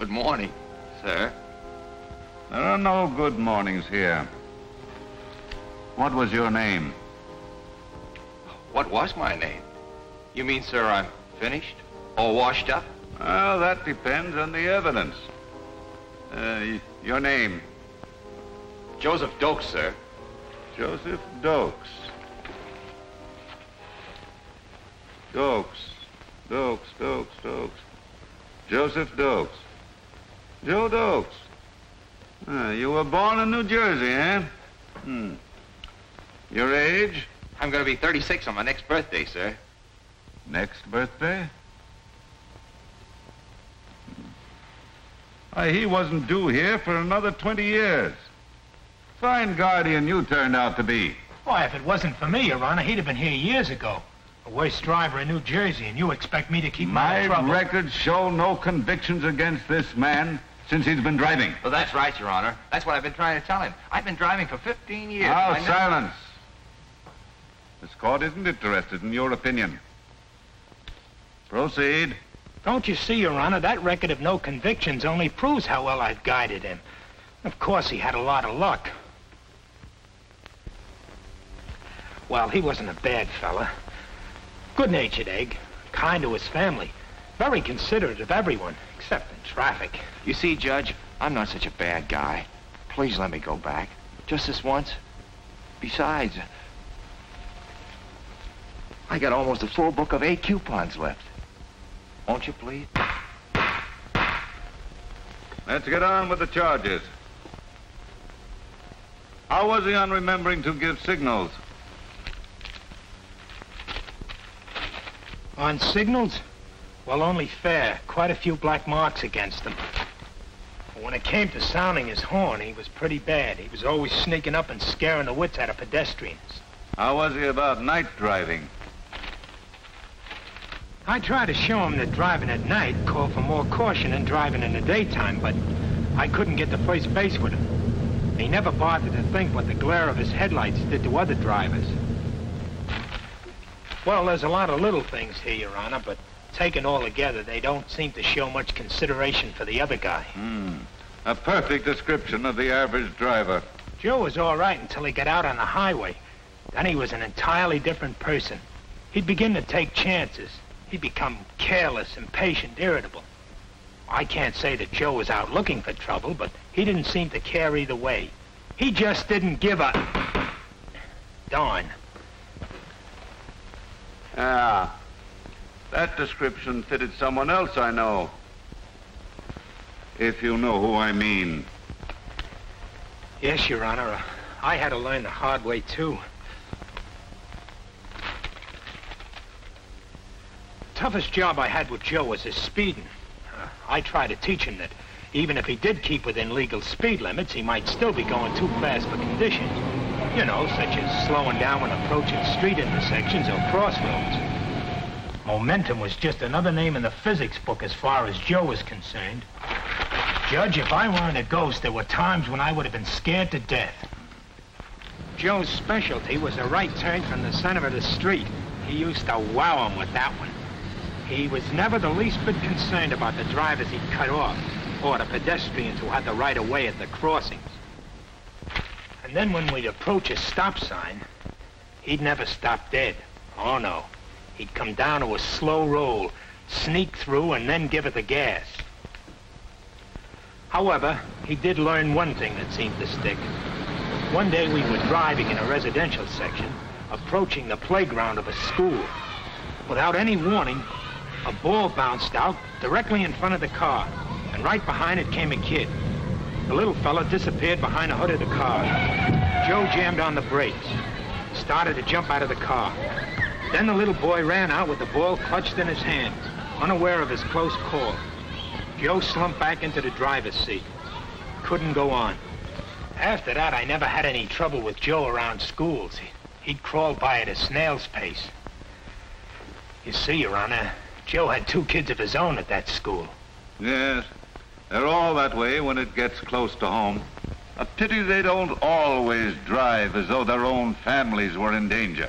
Good morning, sir. There are no good mornings here. What was your name? What was my name? You mean, sir, I'm finished? All washed up? Well, that depends on the evidence. Your name? Joseph Dokes, sir. Joseph Dokes. Dokes. Joseph Dokes. Joe Dokes. You were born in New Jersey, eh? Your age? I'm going to be 36 on my next birthday, sir. Next birthday? Why, he wasn't due here for another 20 years. Fine guardian you turned out to be. Why, if it wasn't for me, Your Honor, he'd have been here years ago. The worst driver in New Jersey, and you expect me to keep him out of trouble. My records show no convictions against this man since he's been driving. Well, that's right, Your Honor. That's what I've been trying to tell him. I've been driving for 15 years. Now, silence. This court isn't interested in your opinion. Proceed. Don't you see, Your Honor, that record of no convictions only proves how well I've guided him. Of course, he had a lot of luck. Well, he wasn't a bad fella. Good-natured egg, kind to his family, very considerate of everyone, except in traffic. You see, Judge, I'm not such a bad guy. Please let me go back. Just this once. Besides, I got almost a full book of 8 coupons left. Won't you, please? Let's get on with the charges. How was he on remembering to give signals? On signals? Well, only fair. Quite a few black marks against him. But when it came to sounding his horn, he was pretty bad. He was always sneaking up and scaring the wits out of pedestrians. How was he about night driving? I tried to show him that driving at night called for more caution than driving in the daytime, but I couldn't get to first base with him. He never bothered to think what the glare of his headlights did to other drivers. Well, there's a lot of little things here, Your Honor, but taken all together, they don't seem to show much consideration for the other guy. A perfect description of the average driver. Joe was all right until he got out on the highway. Then he was an entirely different person. He'd begin to take chances. He'd become careless, impatient, irritable. I can't say that Joe was out looking for trouble, but he didn't seem to care either way. He just didn't give a darn. Ah, that description fitted someone else I know. If you know who I mean. Yes, Your Honor. I had to learn the hard way, too. Toughest job I had with Joe was his speeding. I tried to teach him that even if he did keep within legal speed limits, he might still be going too fast for conditions. You know, such as slowing down when approaching street intersections or crossroads. Momentum was just another name in the physics book as far as Joe was concerned. Judge, if I weren't a ghost, there were times when I would have been scared to death. Joe's specialty was a right turn from the center of the street. He used to wow 'em with that one. He was never the least bit concerned about the drivers he'd cut off, or the pedestrians who had the right of way at the crossings. And then when we'd approach a stop sign, he'd never stop dead. Oh, no. He'd come down to a slow roll, sneak through, and then give it the gas. However, he did learn one thing that seemed to stick. One day we were driving in a residential section, approaching the playground of a school. Without any warning, a ball bounced out directly in front of the car, and right behind it came a kid. The little fella disappeared behind the hood of the car. Joe jammed on the brakes, started to jump out of the car. Then the little boy ran out with the ball clutched in his hand, unaware of his close call. Joe slumped back into the driver's seat. Couldn't go on. After that, I never had any trouble with Joe around schools. He'd crawl by at a snail's pace. You see, Your Honor, Joe had 2 kids of his own at that school. Yes, they're all that way when it gets close to home. A pity they don't always drive as though their own families were in danger.